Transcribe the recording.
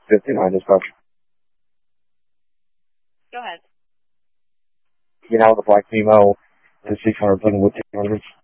59 dispatch. Go ahead. You know, the black female, the 600 with 200s.